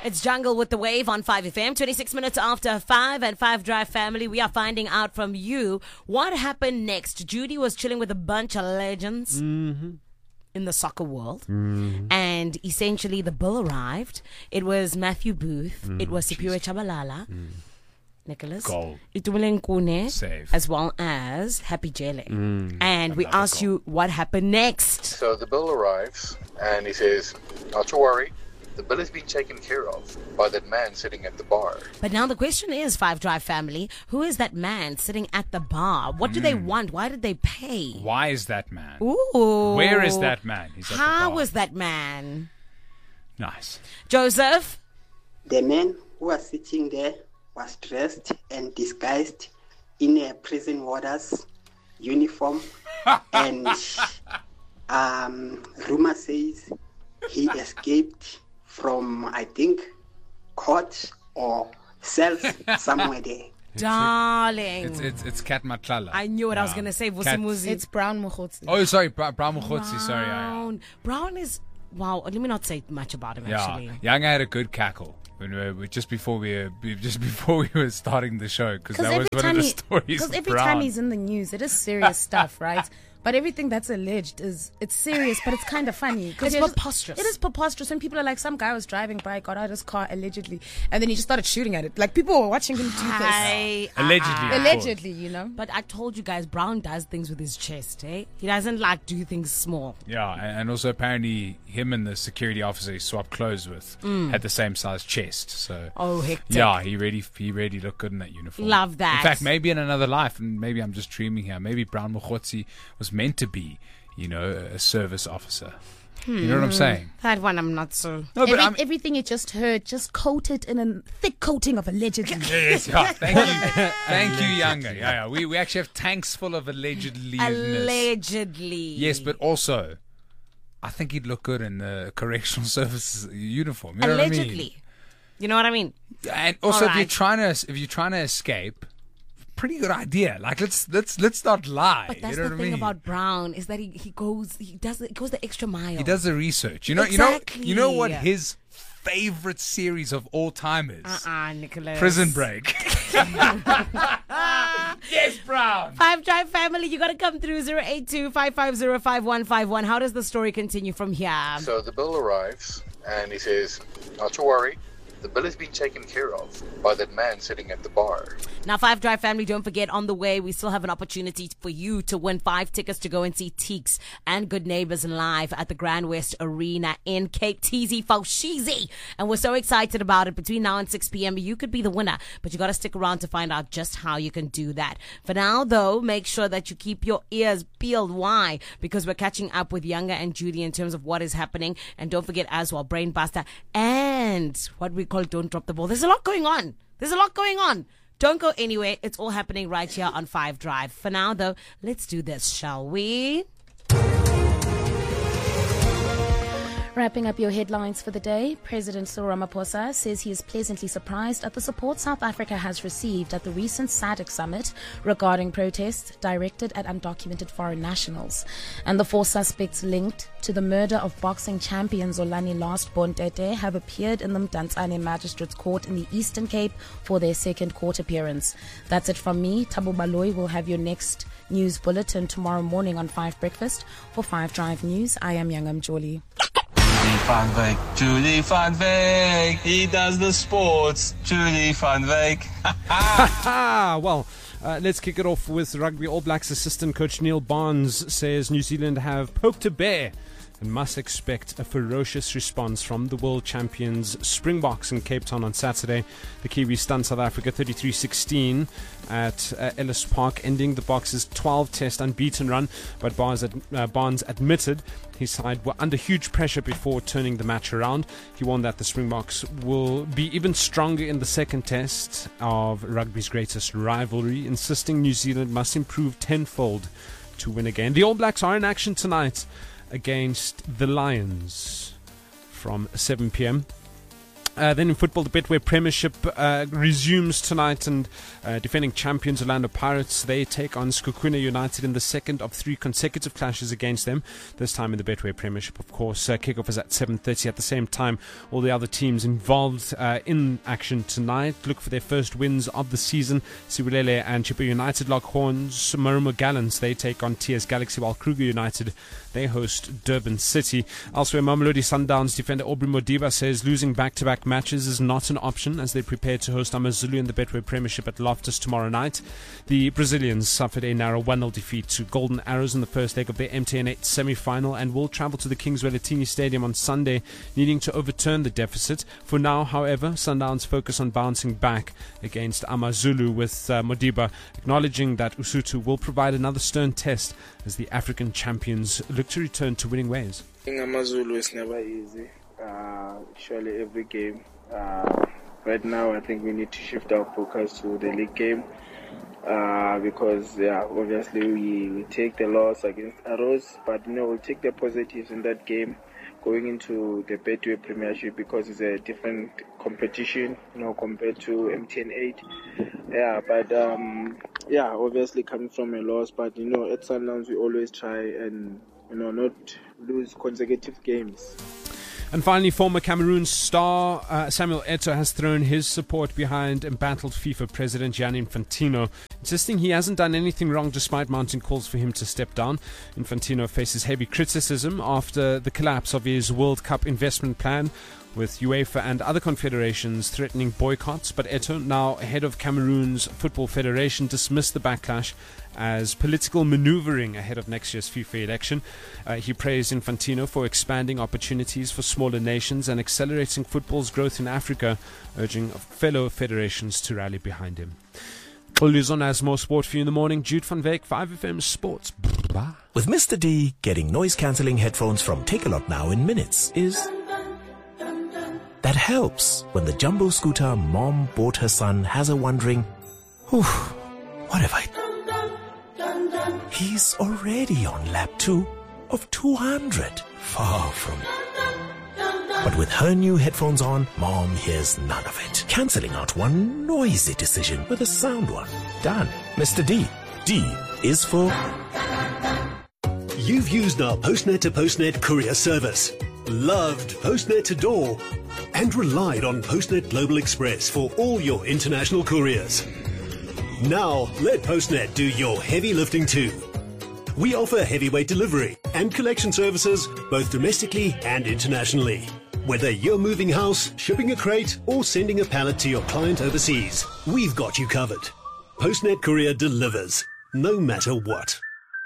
It's Jungle with the Wave on 5FM. 26 minutes after 5 and 5 Drive family. We are finding out from you what happened next. Judy was chilling with a bunch of legends in the soccer world. And essentially the bill arrived. It was Matthew Booth. It was Siphiwe Tshabalala. Nicholas. Goal. Itumeleng Nkune. Save. As well as Happy Jele. And we asked you what happened next. So the bill arrives and he says, not to worry, the bill has been taken care of by that man sitting at the bar. But now the question is, 5 Drive family, who is that man sitting at the bar? What do they want? Why did they pay? Why is that man? Ooh. Where is that man? He's at the How bar. was that man? Nice. Joseph? The man who was sitting there was dressed and disguised in a prison warder's uniform. And rumor says he escaped from, I think, court or cells somewhere there. Darling. It's Kat Matlala. I knew what I was going to say. Vusimuzi. It's Brown Mukhotsi. Oh, sorry, Brown Mukhotsi. Sorry. Brown. Brown is... Wow, let me not say much about him, actually. Yeah, Yanga had a good cackle when just before we were starting the show, because that was one of the stories. Because of every Brown. time he's in the news, it is serious stuff, right? But everything that's alleged it's serious, but it's kind of funny. It's preposterous. It is preposterous. And people are like, some guy was driving by, got out of his car allegedly, and then he just started shooting at it. Like, people were watching him do this. Allegedly, you know. But I told you guys, Brown does things with his chest, eh? He doesn't like do things small. Yeah, and also apparently him and the security officer he swapped clothes with had the same size chest. So hectic. Yeah, he really looked good in that uniform. Love that. In fact, maybe in another life, and maybe I'm just dreaming here, maybe Brown Mukhotsi was meant to be, a service officer. You know what I'm saying? That one I'm not so... No, but Everything you just heard, just coated in a thick coating of allegedly. Yes, yeah. Thank you, Younger. Yeah. We actually have tanks full of allegedly. Allegedly. Yes, but also, I think he'd look good in the correctional services uniform. You know Allegedly. What I mean? You know what I mean? And also, All right. if you're trying to escape, pretty good idea. Like, let's not lie. But that's you know the what I thing mean? about Brown is that he goes the extra mile. He does the research. Exactly. You know what his favorite series of all time is? Nicholas. Prison Break. Yes, Brown. 5 Drive family, you got to come through 082-550-5151. How does the story continue from here? So the bill arrives and he says, not to worry, the bill has been taken care of by that man sitting at the bar. Now, 5 Drive family, don't forget, on the way, we still have an opportunity for you to win 5 tickets to go and see Teeks and Good Neighbors live at the Grand West Arena in Cape TZ Foshizi. And we're so excited about it. Between now and 6 p.m., you could be the winner, but you got to stick around to find out just how you can do that. For now, though, make sure that you keep your ears peeled. Why? Because we're catching up with Younger and Judy in terms of what is happening. And don't forget as well, Brainbuster and what we call Don't Drop the Ball. There's a lot going on. Don't go anywhere. It's all happening right here on 5 Drive. For now, though, let's do this, shall we? Wrapping up your headlines for the day, President Cyril Ramaphosa says he is pleasantly surprised at the support South Africa has received at the recent SADC summit regarding protests directed at undocumented foreign nationals. And the 4 suspects linked to the murder of boxing champion Zolani Last Bontete have appeared in the Mdantsane Magistrates Court in the Eastern Cape for their second court appearance. That's it from me. Thabo Baloyi will have your next news bulletin tomorrow morning on 5 Breakfast. For 5 Drive News, I am Young Mjoli. Julie Van Wyk, he does the sports. Julie Van Wyk. Well, let's kick it off with Rugby All Blacks assistant coach Neil Barnes says New Zealand have poked a bear and must expect a ferocious response from the world champions Springboks in Cape Town on Saturday. The Kiwis stunned South Africa 33-16 at Ellis Park, ending the Boxers' 12-test unbeaten run. But Barnes admitted his side were under huge pressure before turning the match around. He warned that the Springboks will be even stronger in the second test of rugby's greatest rivalry, insisting New Zealand must improve tenfold to win again. The All Blacks are in action tonight against the Lions from 7 p.m. Then in football, the Betway Premiership resumes tonight, and defending champions Orlando Pirates, they take on Skukuza United in the second of 3 consecutive clashes against them, this time in the Betway Premiership, of course. Kickoff is at 7:30. At the same time, all the other teams involved in action tonight look for their first wins of the season. Siwulele and Chippa United lock horns. Marumo Gallants, they take on TS Galaxy, while Kruger United, they host Durban City. Elsewhere, Mamelodi Sundowns defender Aubrey Modiba says losing back-to-back matches is not an option as they prepare to host AmaZulu in the Betway Premiership at Loftus tomorrow night. The Brazilians suffered a narrow 1-0 defeat to Golden Arrows in the first leg of their MTN 8 semi-final and will travel to the Kingsway Latini Stadium on Sunday, needing to overturn the deficit. For now, however, Sundowns focus on bouncing back against AmaZulu, with Modiba acknowledging that Usutu will provide another stern test as the African champions look to return to winning ways. AmaZulu is never easy. Surely every game. Right now, I think we need to shift our focus to the league game because, obviously we take the loss against Arrows, but we'll take the positives in that game going into the Betway Premiership because it's a different competition, compared to MTN 8. Obviously coming from a loss, but at Sundowns we always try and not lose consecutive games. And finally, former Cameroon star Samuel Eto'o has thrown his support behind embattled FIFA President Gianni Infantino, insisting he hasn't done anything wrong despite mounting calls for him to step down. Infantino faces heavy criticism after the collapse of his World Cup investment plan, with UEFA and other confederations threatening boycotts. But Eto'o, now head of Cameroon's Football Federation, dismissed the backlash as political maneuvering ahead of next year's FIFA election. He praised Infantino for expanding opportunities for smaller nations and accelerating football's growth in Africa, urging fellow federations to rally behind him. Luzon has more sport for you in the morning. Jude van Veek, 5FM Sports. Bye. With Mr. D, getting noise-cancelling headphones from Takealot now in minutes is... that helps when the jumbo scooter mom bought her son has her wondering, what have I... He's already on lap 2 of 200. Far from... But with her new headphones on, Mom hears none of it. Cancelling out one noisy decision with a sound one. Done. Mr. D. D is for... You've used our Postnet to Postnet courier service, loved Postnet to door, and relied on Postnet Global Express for all your international couriers. Now, let Postnet do your heavy lifting too. We offer heavyweight delivery and collection services both domestically and internationally. Whether you're moving house, shipping a crate, or sending a pallet to your client overseas, we've got you covered. Postnet Courier delivers, no matter what.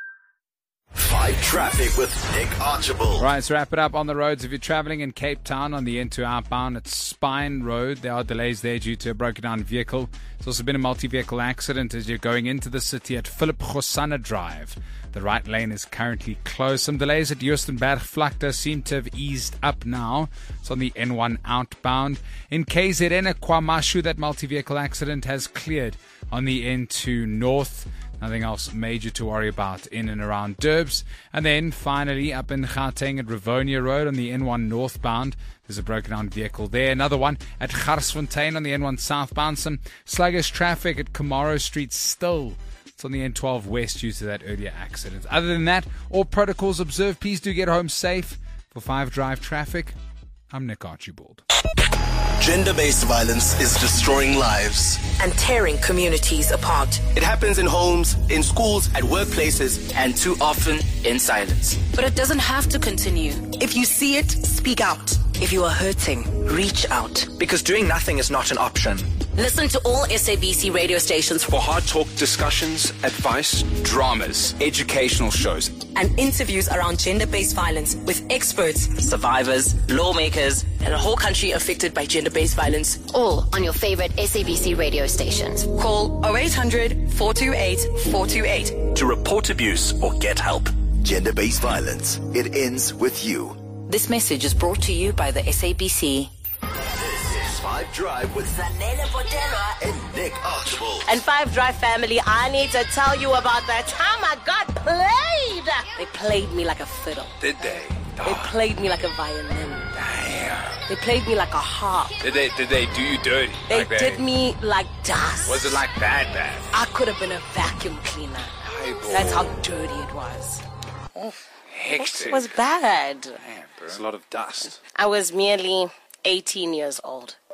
5 Traffic with Nick Archibald. Right, let's wrap it up on the roads. If you're traveling in Cape Town on the N2 outbound at Spine Road, there are delays there due to a broken down vehicle. There's also been a multi-vehicle accident as you're going into the city at Philip Gosana Drive. The right lane is currently closed. Some delays at Joostenberg Vlakte seem to have eased up now. It's on the N1 outbound. In KZN at KwaMashu, that multi-vehicle accident has cleared on the N2 north. Nothing else major to worry about in and around Durbs. And then finally up in Gauteng at Rivonia Road on the N1 northbound. There's a broken down vehicle there. Another one at Garsfontein on the N1 southbound. Some sluggish traffic at Kamaro Street still. It's on the N12 west due to that earlier accident. Other than that, all protocols observed. Please do get home safe. For 5 Drive Traffic, I'm Nick Archibald. Gender-based violence is destroying lives and tearing communities apart. It happens in homes, in schools, at workplaces, and too often in silence. But it doesn't have to continue. If you see it, speak out. If you are hurting, reach out. Because doing nothing is not an option. Listen to all SABC radio stations for hard talk discussions, advice, dramas, educational shows, and interviews around gender-based violence with experts, survivors, lawmakers, and a whole country affected by gender-based violence. All on your favorite SABC radio stations. Call 0800 428 428 to report abuse or get help. Gender-based violence. It ends with you. This message is brought to you by the SABC. 5 Drive with Zanele Botela and Nick Archibald. And 5 Drive family, I need to tell you about the time I got played. They played me like a fiddle. Did they? They played me like a violin. Damn. They played me like a harp. Did they do you dirty? They did me like dust. Was it like bad? I could have been a vacuum cleaner. That's how dirty it was. Hectic. It was bad. Man, bro. There's a lot of dust. I was merely 18 years old.